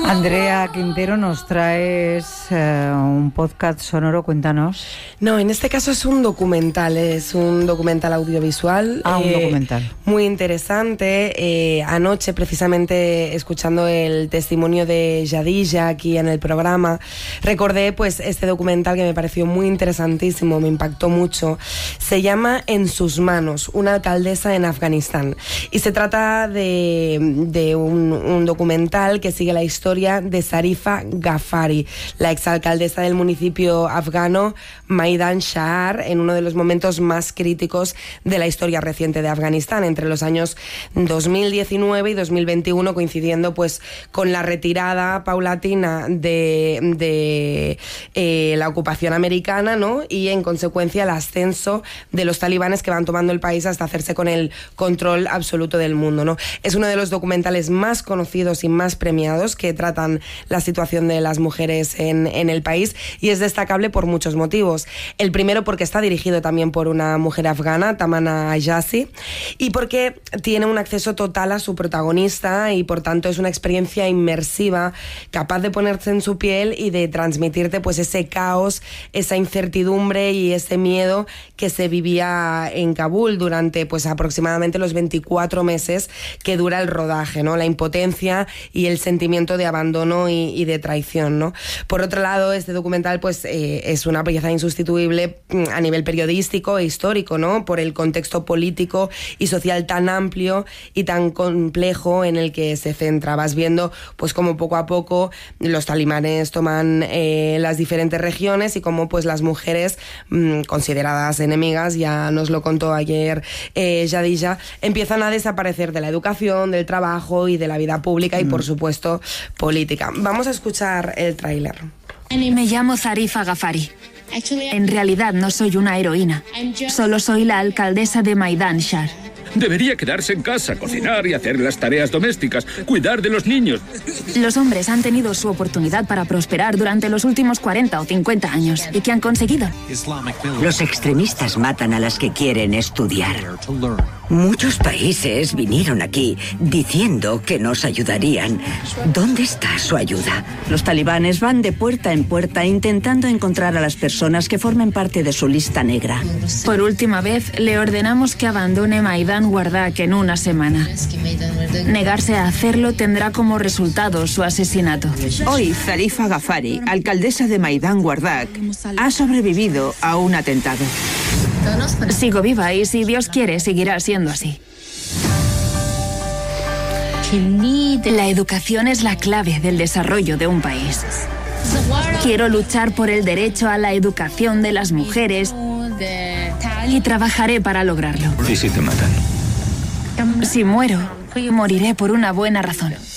Andrea Quintero, nos traes un podcast sonoro, cuéntanos. No, en este caso es un documental audiovisual. Un documental. Muy interesante. Anoche, precisamente, escuchando el testimonio de Yadilla aquí en el programa, recordé pues este documental que me pareció muy interesantísimo, me impactó mucho. Se llama En sus manos, una alcaldesa en Afganistán. Y se trata de un documental que sigue la historia de Zarifa Ghafari, la exalcaldesa del municipio afgano Maidan Shahar, en uno de los momentos más críticos de la historia reciente de Afganistán, entre los años 2019 y 2021, coincidiendo pues con la retirada paulatina de la ocupación americana, ¿no? Y en consecuencia el ascenso de los talibanes que van tomando el país hasta hacerse con el control absoluto del mundo, ¿no? Es uno de los documentales más conocidos y más premiados que tratan la situación de las mujeres en el país, y es destacable por muchos motivos. El primero, porque está dirigido también por una mujer afgana, Tamana Ayasi, y porque tiene un acceso total a su protagonista y por tanto es una experiencia inmersiva, capaz de ponerse en su piel y de transmitirte pues ese caos, esa incertidumbre y ese miedo que se vivía en Kabul durante pues aproximadamente los 24 meses que dura el rodaje, ¿no? La impotencia y el sentimiento de abandono y de traición, ¿no? Por otro lado, este documental pues es una pieza insustituible a nivel periodístico e histórico, ¿no? Por el contexto político y social tan amplio y tan complejo en el que se centra. Vas viendo pues cómo poco a poco los talibanes toman las diferentes regiones y cómo pues las mujeres consideradas enemigas, ya nos lo contó ayer Yadilla, empiezan a desaparecer de la educación, del trabajo y de la vida pública y por supuesto política. Vamos a escuchar el tráiler. Me llamo Zarifa Ghafari. En realidad no soy una heroína. Solo soy la alcaldesa de Maidan Shahar. Debería quedarse en casa, cocinar y hacer las tareas domésticas, cuidar de los niños. Los hombres han tenido su oportunidad para prosperar durante los últimos 40 o 50 años. ¿Y qué han conseguido? Los extremistas matan a las que quieren estudiar. Muchos países vinieron aquí diciendo que nos ayudarían. ¿Dónde está su ayuda? Los talibanes van de puerta en puerta intentando encontrar a las personas que formen parte de su lista negra. Por última vez, le ordenamos que abandone Maidan Wardak en una semana. Negarse a hacerlo tendrá como resultado su asesinato. Hoy, Zarifa Ghafari, alcaldesa de Maidan Wardak, ha sobrevivido a un atentado. Sigo viva y, si Dios quiere, seguirá siendo así. La educación es la clave del desarrollo de un país. Quiero luchar por el derecho a la educación de las mujeres y trabajaré para lograrlo. ¿Y si te matan? Si muero, moriré por una buena razón.